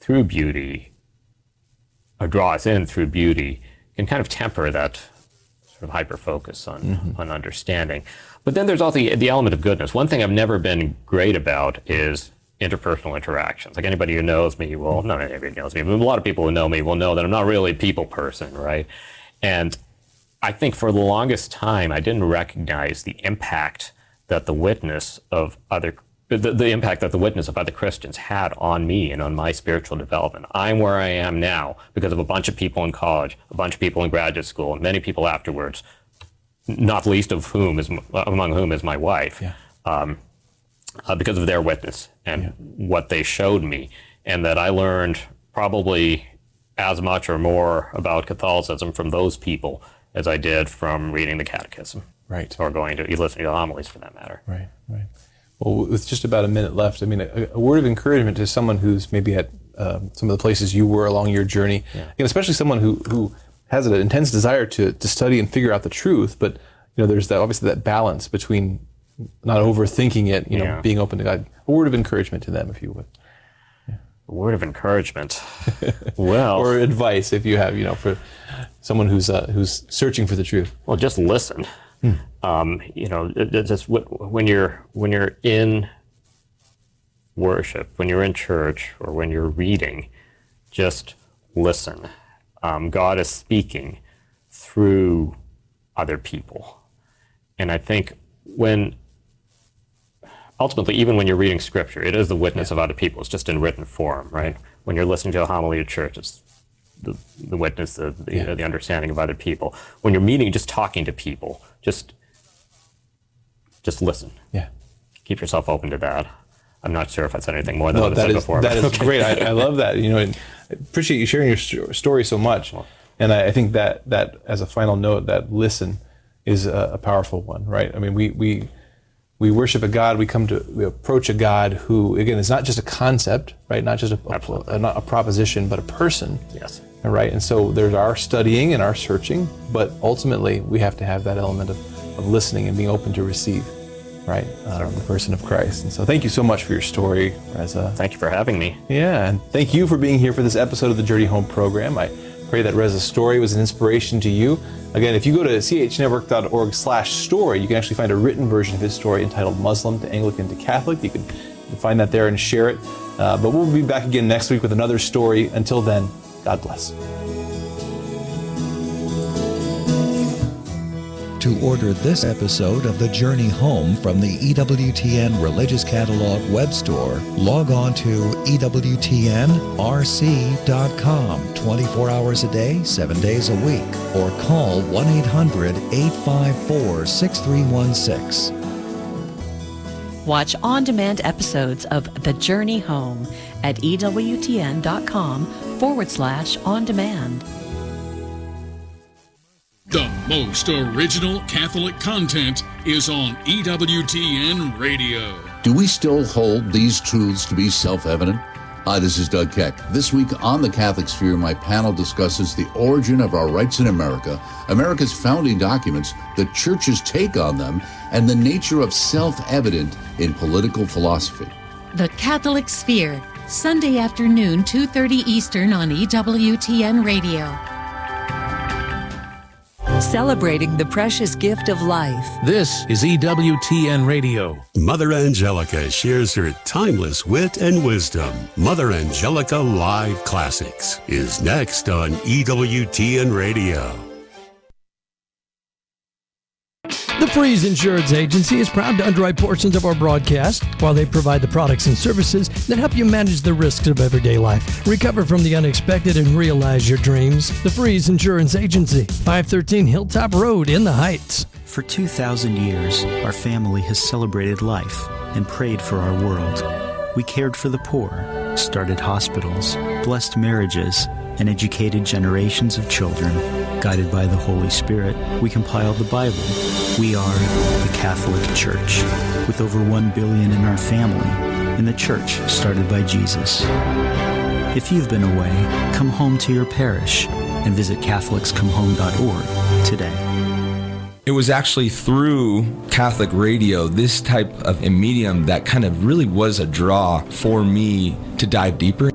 through beauty, or draw us in through beauty, can kind of temper that sort of hyper-focus on understanding. But then there's also the element of goodness. One thing I've never been great about is interpersonal interactions. Like anybody who knows me will, not anybody knows me, but a lot of people who know me will know that I'm not really a people person, right? And I think for the longest time, I didn't recognize the impact that the witness of other Christians had on me and on my spiritual development. I'm where I am now because of a bunch of people in college, a bunch of people in graduate school, and many people afterwards, not least of whom among whom is my wife. Yeah. Because of their witness and what they showed me, and that I learned probably as much or more about Catholicism from those people as I did from reading the Catechism, right, or listening to homilies for that matter. Right. Well, with just about a minute left, I mean, a word of encouragement to someone who's maybe at some of the places you were along your journey, and especially someone who has an intense desire to study and figure out the truth, but there's obviously that balance between not overthinking it, being open to God. A word of encouragement to them, if you would. A word of encouragement. Well, or advice, if you have, for someone who's searching for the truth. Well, just listen. Just when you're in worship, when you're in church, or when you're reading, just listen. God is speaking through other people, and I think ultimately, even when you're reading Scripture, it is the witness of other people. It's just in written form, right? When you're listening to a homily at church, it's the witness, the understanding of other people. When you're meeting, just talking to people, just listen. Yeah. Keep yourself open to that. I'm not sure if I said anything more than what I said before. That is great. I love that. And I appreciate you sharing your story so much. And I think that as a final note, that listen is a powerful one, right? I mean, we worship a God, we approach a God who, again, is not just a concept, right? Not just not a proposition, but a person. Yes. Right? And so there's our studying and our searching, but ultimately we have to have that element of listening and being open to receive, right? The person of Christ. And so thank you so much for your story, Reza. Thank you for having me. Yeah, and thank you for being here for this episode of the Journey Home program. I pray that Reza's story was an inspiration to you. Again, if you go to chnetwork.org/story, you can actually find a written version of his story entitled Muslim to Anglican to Catholic. You can find that there and share it. But we'll be back again next week with another story. Until then, God bless. To order this episode of The Journey Home from the EWTN Religious Catalog web store, log on to EWTNRC.com 24 hours a day, 7 days a week, or call 1-800-854-6316. Watch on-demand episodes of The Journey Home at EWTN.com/on-demand. The most original Catholic content is on EWTN Radio. Do we still hold these truths to be self-evident? Hi, this is Doug Keck. This week on The Catholic Sphere, my panel discusses the origin of our rights in America, America's founding documents, the Church's take on them, and the nature of self-evident in political philosophy. The Catholic Sphere, Sunday afternoon, 2:30 Eastern on EWTN Radio. Celebrating the precious gift of life. This is EWTN Radio. Mother Angelica shares her timeless wit and wisdom. Mother Angelica Live Classics is next on EWTN Radio. The Freeze Insurance Agency is proud to underwrite portions of our broadcast while they provide the products and services that help you manage the risks of everyday life, recover from the unexpected, and realize your dreams. The Freeze Insurance Agency, 513 Hilltop Road in the Heights. For 2,000 years, our family has celebrated life and prayed for our world. We cared for the poor, started hospitals, blessed marriages, and educated generations of children. Guided by the Holy Spirit, we compiled the Bible. We are the Catholic Church, with over 1 billion in our family, and the church started by Jesus. If you've been away, come home to your parish and visit CatholicsComeHome.org today. It was actually through Catholic radio, this type of a medium, that kind of really was a draw for me to dive deeper.